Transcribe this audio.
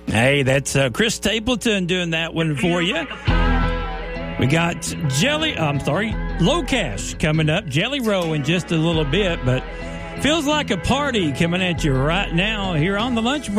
Hey, that's Chris Stapleton doing that one for you. We got Low Cash coming up. Jelly Roll in just a little bit, but feels like a party coming at you right now here on the Lunch Break.